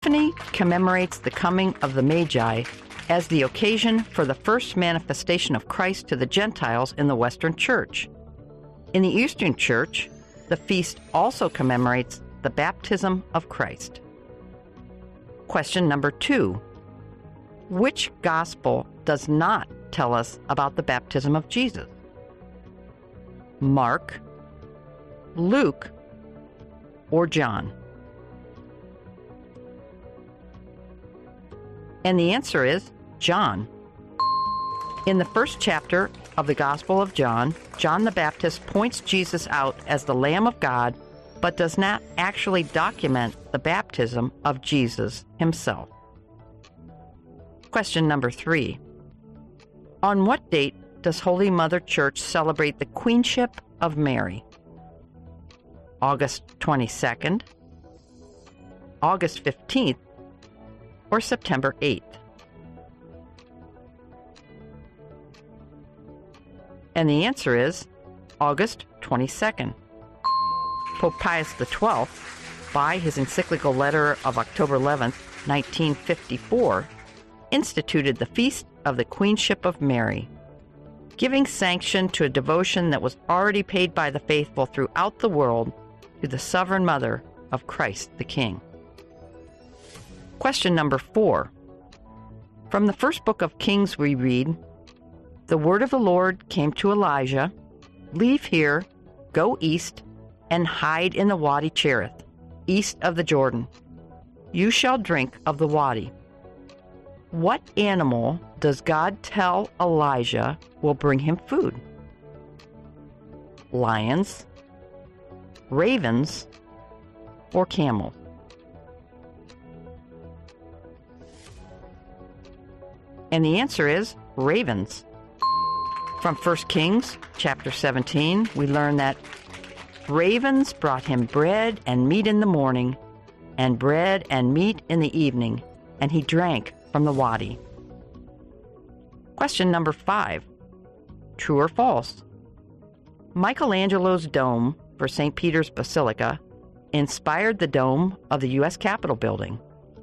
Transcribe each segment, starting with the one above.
Epiphany commemorates the coming of the Magi as the occasion for the first manifestation of Christ to the Gentiles in the Western Church. In the Eastern Church, the feast also commemorates the baptism of Christ. Question number 2. Which gospel does not tell us about the baptism of Jesus? Mark, Luke, or John? And the answer is John. In the first chapter of the Gospel of John, John the Baptist points Jesus out as the Lamb of God, but does not actually document the baptism of Jesus himself. Question number 3. On what date does Holy Mother Church celebrate the Queenship of Mary? August 22nd, August 15th, or September 8th? And the answer is August 22nd. Pope Pius XII, by his encyclical letter of October 11th, 1954, instituted the Feast of the Queenship of Mary, giving sanction to a devotion that was already paid by the faithful throughout the world to the sovereign mother of Christ the King. Question number 4. From the first book of Kings we read, "The word of the Lord came to Elijah, leave here, go east, and hide in the Wadi Cherith, east of the Jordan. You shall drink of the Wadi." What animal does God tell Elijah will bring him food? Lions, ravens, or camels? And the answer is ravens. From 1 Kings chapter 17, we learn that ravens brought him bread and meat in the morning, and bread and meat in the evening, and he drank from the wadi. Question number 5. True or false? Michelangelo's dome for St. Peter's Basilica inspired the dome of the U.S. Capitol building.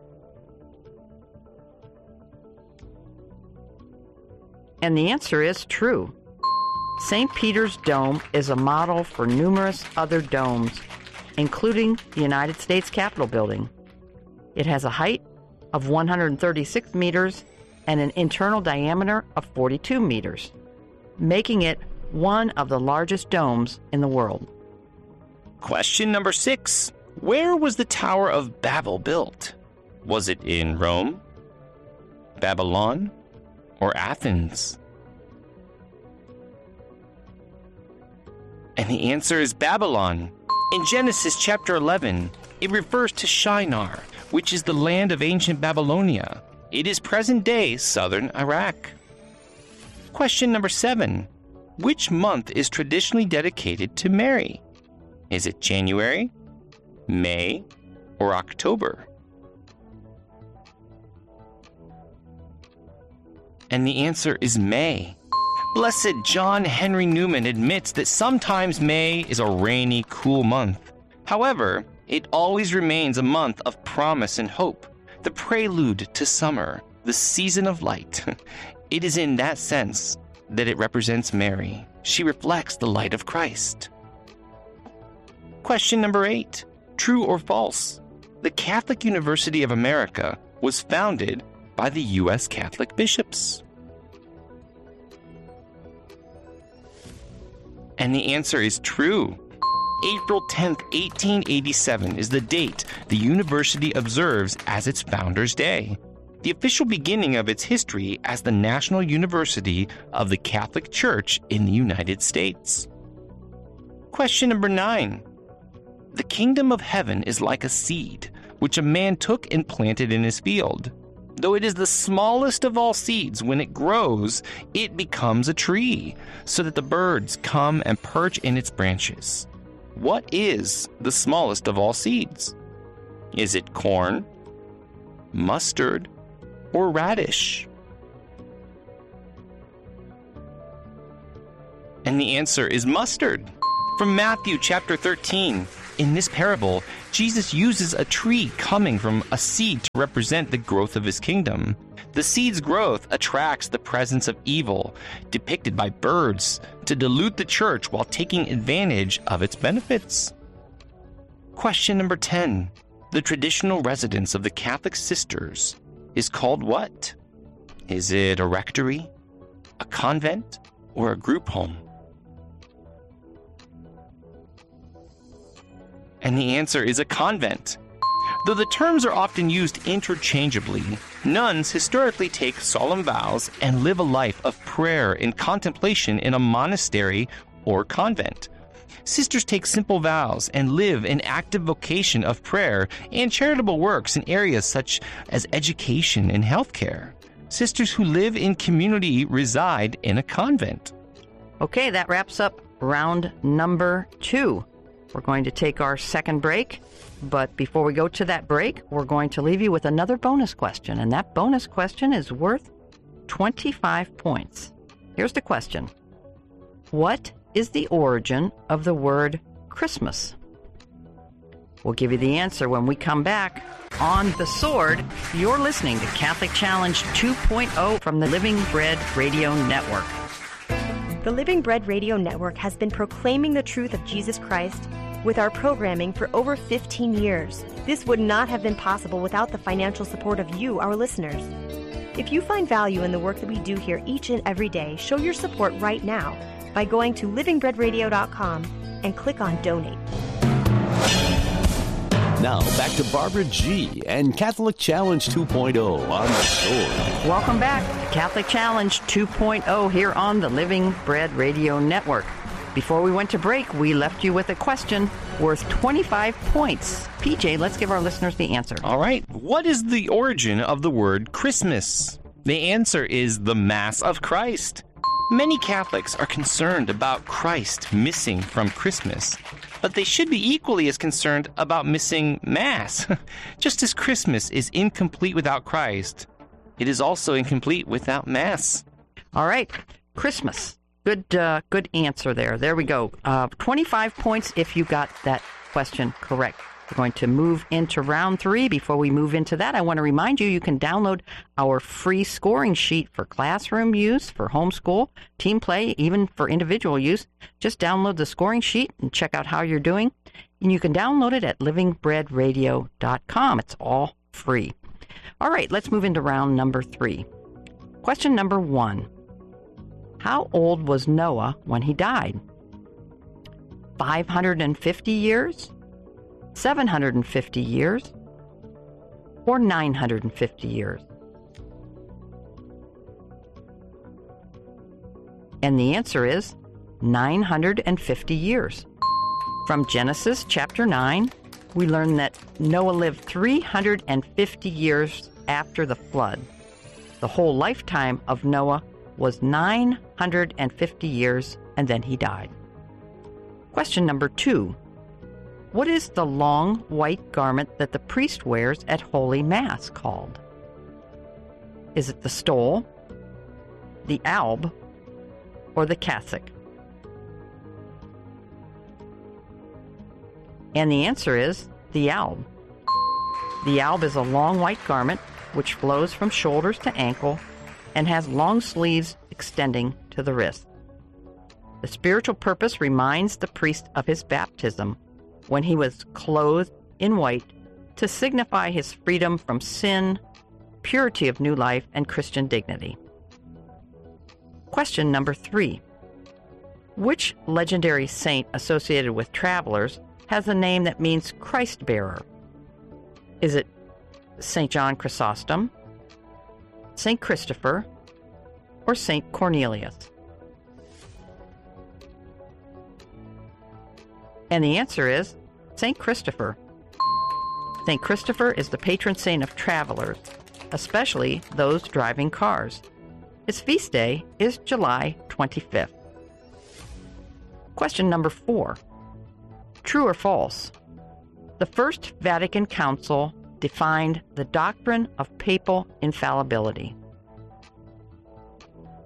And the answer is true. St. Peter's Dome is a model for numerous other domes, including the United States Capitol building. It has a height of 136 meters and an internal diameter of 42 meters, making it one of the largest domes in the world. Question number 6. Where was the Tower of Babel built? Was it in Rome, Babylon, or Athens? And the answer is Babylon. In Genesis chapter 11, it refers to Shinar, which is the land of ancient Babylonia. It is present-day southern Iraq. Question number 7. Which month is traditionally dedicated to Mary? Is it January, May, or October? And the answer is May. Blessed John Henry Newman admits that sometimes May is a rainy, cool month. However, it always remains a month of promise and hope, the prelude to summer, the season of light. It is in that sense that it represents Mary. She reflects the light of Christ. Question number 8. True or false? The Catholic University of America was founded by the U.S. Catholic bishops. And the answer is true. April 10th, 1887 is the date the university observes as its founder's day, the official beginning of its history as the National University of the Catholic Church in the United States. Question number 9. The kingdom of heaven is like a seed, which a man took and planted in his field. Though it is the smallest of all seeds, when it grows, it becomes a tree, so that the birds come and perch in its branches. What is the smallest of all seeds? Is it corn, mustard, or radish? And the answer is mustard. From Matthew chapter 13, In this parable, Jesus uses a tree coming from a seed to represent the growth of his kingdom. The seed's growth attracts the presence of evil, depicted by birds, to dilute the church while taking advantage of its benefits. Question number 10. The traditional residence of the Catholic sisters is called what? Is it a rectory, a convent, or a group home? And the answer is a convent. Though the terms are often used interchangeably, nuns historically take solemn vows and live a life of prayer and contemplation in a monastery or convent. Sisters take simple vows and live an active vocation of prayer and charitable works in areas such as education and healthcare. Sisters who live in community reside in a convent. Okay, that wraps up round number 2. We're going to take our second break, but before we go to that break, we're going to leave you with another bonus question, and that bonus question is worth 25 points. Here's the question. What is the origin of the word Christmas? We'll give you the answer when we come back on The Sword. You're listening to Catholic Challenge 2.0 from the Living Bread Radio Network. The Living Bread Radio Network has been proclaiming the truth of Jesus Christ with our programming for over 15 years. This would not have been possible without the financial support of you, our listeners. If you find value in the work that we do here each and every day, show your support right now by going to livingbreadradio.com and click on Donate. Now, back to Barbara G. and Catholic Challenge 2.0 on The Sword. Welcome back to Catholic Challenge 2.0 here on the Living Bread Radio Network. Before we went to break, we left you with a question worth 25 points. PJ, let's give our listeners the answer. All right. What is the origin of the word Christmas? The answer is the Mass of Christ. Many Catholics are concerned about Christ missing from Christmas, but they should be equally as concerned about missing Mass. Just as Christmas is incomplete without Christ, it is also incomplete without Mass. All right, Christmas. Good answer there. There we go. 25 points if you got that question correct. We're going to move into round 3. Before we move into that, I want to remind you, you can download our free scoring sheet for classroom use, for homeschool, team play, even for individual use. Just download the scoring sheet and check out how you're doing. And you can download it at livingbreadradio.com. It's all free. All right, let's move into round number 3. Question number 1. How old was Noah when he died? 550 years? 750 years? Or 950 years? And the answer is 950 years. From Genesis chapter 9, we learn that Noah lived 350 years after the flood. The whole lifetime of Noah was 950 years, and then he died. Question number 2. What is the long white garment that the priest wears at Holy Mass called? Is it the stole, the alb, or the cassock? And the answer is the alb. The alb is a long white garment which flows from shoulders to ankle and has long sleeves extending to the wrist. The spiritual purpose reminds the priest of his baptism when he was clothed in white to signify his freedom from sin, purity of new life, and Christian dignity. Question number 3. Which legendary saint associated with travelers has a name that means Christ bearer? Is it St. John Chrysostom, St. Christopher, or St. Cornelius? And the answer is St. Christopher. St. Christopher is the patron saint of travelers, especially those driving cars. His feast day is July 25th. Question number 4. True or false? The First Vatican Council defined the doctrine of papal infallibility.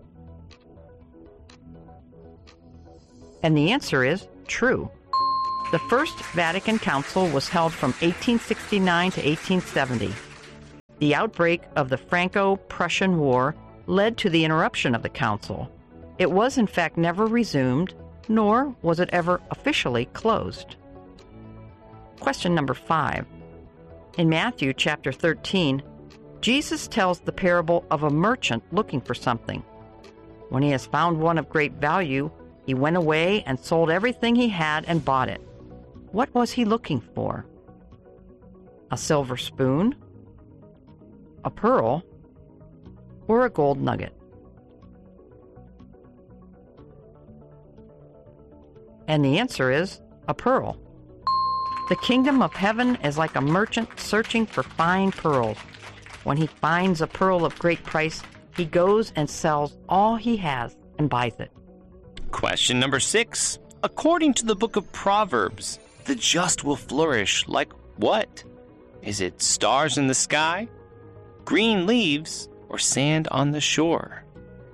And the answer is true. The First Vatican Council was held from 1869 to 1870. The outbreak of the Franco-Prussian War led to the interruption of the council. It was, in fact, never resumed, nor was it ever officially closed. Question number 5. In Matthew chapter 13, Jesus tells the parable of a merchant looking for something. When he has found one of great value, he went away and sold everything he had and bought it. What was he looking for? A silver spoon, a pearl, or a gold nugget? And the answer is a pearl. The kingdom of heaven is like a merchant searching for fine pearls. When he finds a pearl of great price, he goes and sells all he has and buys it. Question number 6. According to the book of Proverbs, the just will flourish like what? Is it stars in the sky, green leaves, or sand on the shore?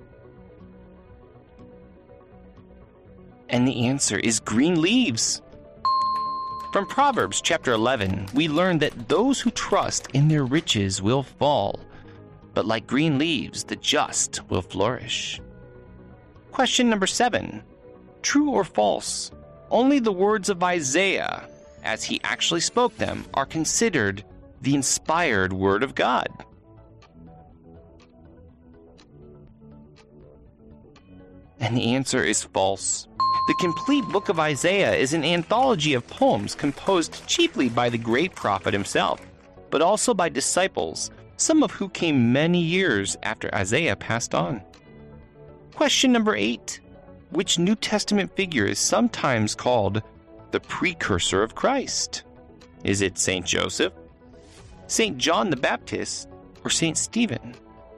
And the answer is green leaves. From Proverbs chapter 11, we learn that those who trust in their riches will fall, but like green leaves, the just will flourish. Question number 7. True or false? Only the words of Isaiah, as he actually spoke them, are considered the inspired word of God. And the answer is false. The complete book of Isaiah is an anthology of poems composed chiefly by the great prophet himself, but also by disciples, some of who came many years after Isaiah passed on. Question number 8. Which New Testament figure is sometimes called the precursor of Christ? Is it St. Joseph, St. John the Baptist, or St. Stephen?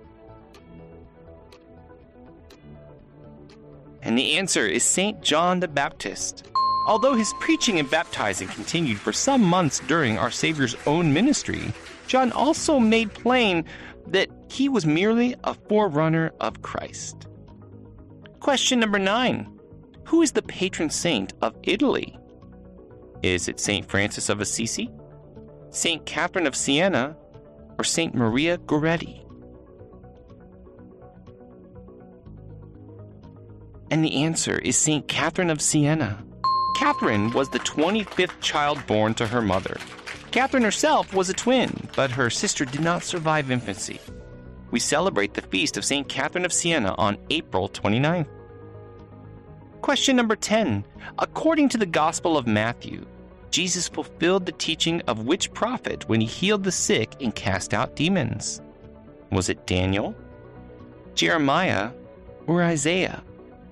And the answer is St. John the Baptist. Although his preaching and baptizing continued for some months during our Savior's own ministry, John also made plain that he was merely a forerunner of Christ. Question number 9. Who is the patron saint of Italy? Is it St. Francis of Assisi, St. Catherine of Siena, or St. Maria Goretti? And the answer is St. Catherine of Siena. Catherine was the 25th child born to her mother. Catherine herself was a twin, but her sister did not survive infancy. We celebrate the feast of St. Catherine of Siena on April 29th. Question number 10. According to the Gospel of Matthew, Jesus fulfilled the teaching of which prophet when he healed the sick and cast out demons? Was it Daniel, Jeremiah, or Isaiah?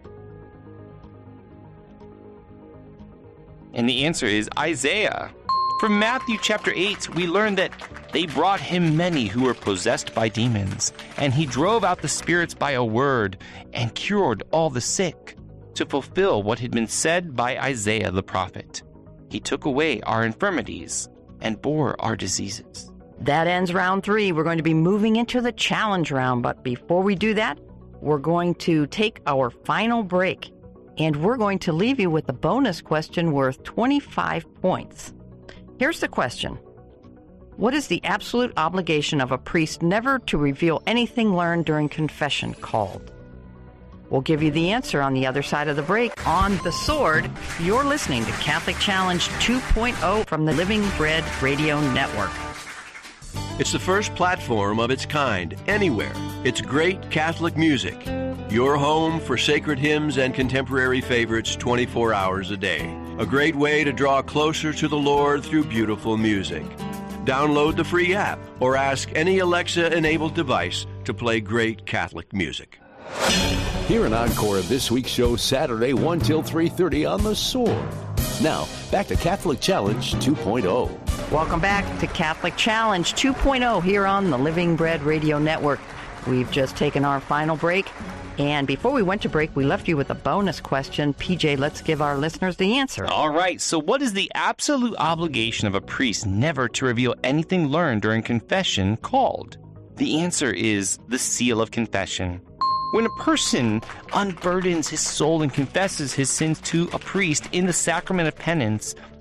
And the answer is Isaiah. From Matthew chapter 8, we learn that they brought him many who were possessed by demons, and he drove out the spirits by a word and cured all the sick, to fulfill what had been said by Isaiah the prophet. He took away our infirmities and bore our diseases. That ends round 3. We're going to be moving into the challenge round, but before we do that, we're going to take our final break, and we're going to leave you with a bonus question worth 25 points. Here's the question. What is the absolute obligation of a priest never to reveal anything learned during confession called? We'll give you the answer on the other side of the break. On The Sword, you're listening to Catholic Challenge 2.0 from the Living Bread Radio Network. It's the first platform of its kind anywhere. It's great Catholic music. Your home for sacred hymns and contemporary favorites 24 hours a day. A great way to draw closer to the Lord through beautiful music. Download the free app or ask any Alexa-enabled device to play great Catholic music. Hear an encore of this week's show Saturday 1 till 3:30 on The Sword. Now, back to Catholic Challenge 2.0. Welcome back to Catholic Challenge 2.0 here on the Living Bread Radio Network. We've just taken our final break, and before we went to break, we left you with a bonus question. PJ, let's give our listeners the answer. All right, so what is the absolute obligation of a priest never to reveal anything learned during confession called? The answer is the seal of confession. When a person unburdens his soul and confesses his sins to a priest in the sacrament of penance,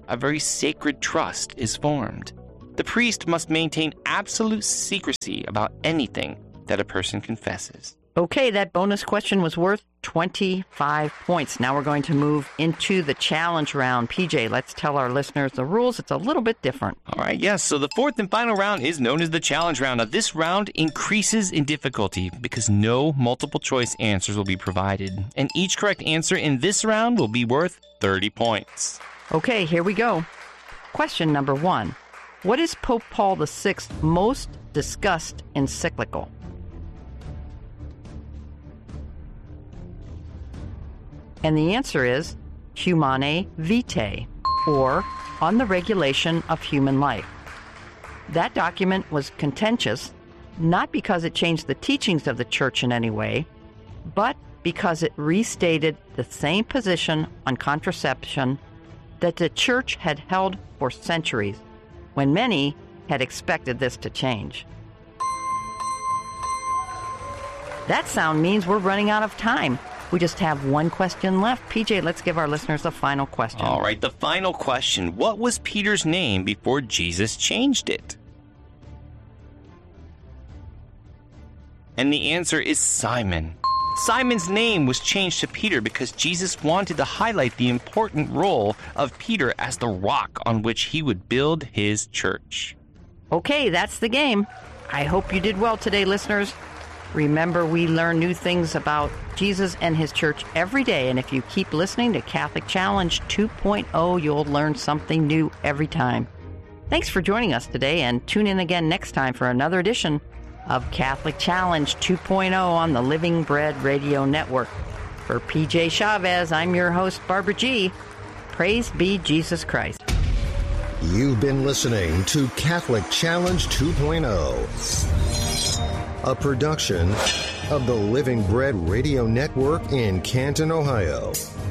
a very sacred trust is formed. The priest must maintain absolute secrecy about anything that a person confesses. Okay, that bonus question was worth 25 points. Now we're going to move into the challenge round. PJ, let's tell our listeners the rules. It's a little bit different. All right, yes. So the fourth and final round is known as the challenge round. Now, this round increases in difficulty because no multiple choice answers will be provided. And each correct answer in this round will be worth 30 points. Okay, here we go. Question number 1. What is Pope Paul VI's most discussed encyclical? And the answer is Humanae Vitae, or On the Regulation of Human Life. That document was contentious, not because it changed the teachings of the Church in any way, but because it restated the same position on contraception that the Church had held for centuries, when many had expected this to change. That sound means we're running out of time. We just have one question left. PJ, let's give our listeners a final question. All right, the final question. What was Peter's name before Jesus changed it? And the answer is Simon. Simon's name was changed to Peter because Jesus wanted to highlight the important role of Peter as the rock on which he would build his church. Okay, that's the game. I hope you did well today, listeners. Remember, we learn new things about Jesus and his church every day, and if you keep listening to Catholic Challenge 2.0, you'll learn something new every time. Thanks for joining us today, and tune in again next time for another edition of Catholic Challenge 2.0 on the Living Bread Radio Network. For PJ Chavez, I'm your host, Barbara G. Praise be Jesus Christ. You've been listening to Catholic Challenge 2.0. A production of the Living Bread Radio Network in Canton, Ohio.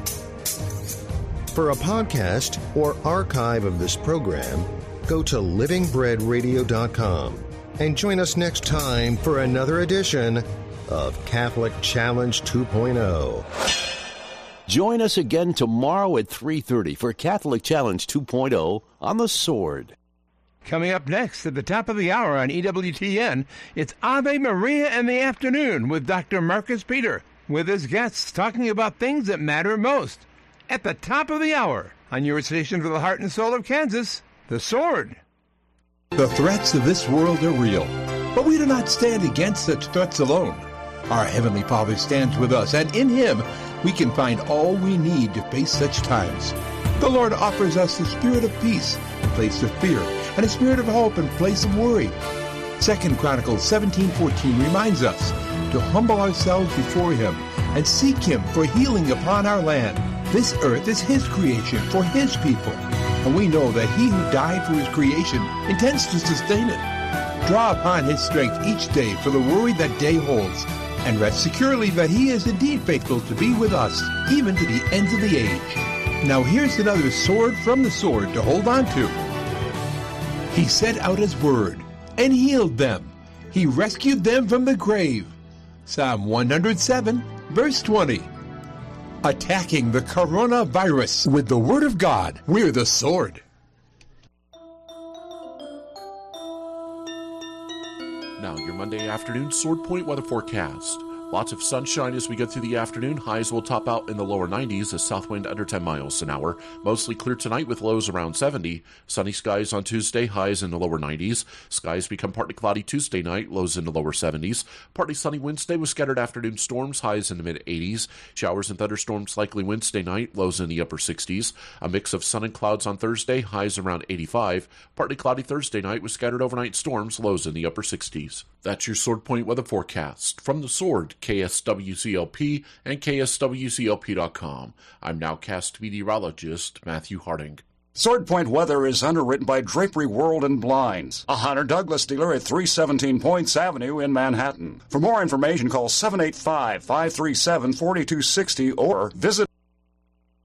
For a podcast or archive of this program, go to livingbreadradio.com and join us next time for another edition of Catholic Challenge 2.0. Join us again tomorrow at 3:30 for Catholic Challenge 2.0 on the Sword. Coming up next at the top of the hour on EWTN, it's Ave Maria in the afternoon with Dr. Marcus Peter, with his guests talking about things that matter most. At the top of the hour on your station for the heart and soul of Kansas, the Sword. The threats of this world are real, but we do not stand against such threats alone. Our Heavenly Father stands with us, and in Him we can find all we need to face such times. The Lord offers us the spirit of peace in place of fear, and a spirit of hope in place of worry. 2 Chronicles 17:14 reminds us to humble ourselves before Him and seek Him for healing upon our land. This earth is His creation for His people, and we know that He who died for His creation intends to sustain it. Draw upon His strength each day for the worry that day holds, and rest securely that He is indeed faithful to be with us, even to the ends of the age. Now here's another sword from the Sword to hold on to. He sent out His word and healed them. He rescued them from the grave. Psalm 107, verse 20. Attacking the coronavirus with the Word of God. We're the Sword. Now, your Monday afternoon Sword Point weather forecast. Lots of sunshine as we get through the afternoon. Highs will top out in the lower 90s as south wind under 10 miles an hour. Mostly clear tonight with lows around 70. Sunny skies on Tuesday, highs in the lower 90s. Skies become partly cloudy Tuesday night, lows in the lower 70s. Partly sunny Wednesday with scattered afternoon storms, highs in the mid-80s. Showers and thunderstorms likely Wednesday night, lows in the upper 60s. A mix of sun and clouds on Thursday, highs around 85. Partly cloudy Thursday night with scattered overnight storms, lows in the upper 60s. That's your Sword Point weather forecast. From the Sword, KSWCLP and KSWCLP.com. I'm nowcast meteorologist Matthew Harding. Sword Point weather is underwritten by Drapery World and Blinds, a Hunter Douglas dealer at 317 Points Avenue in Manhattan. For more information, call 785-537-4260 or visit